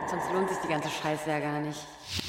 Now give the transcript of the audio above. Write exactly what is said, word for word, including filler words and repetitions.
Sonst lohnt sich die ganze Scheiße ja gar nicht.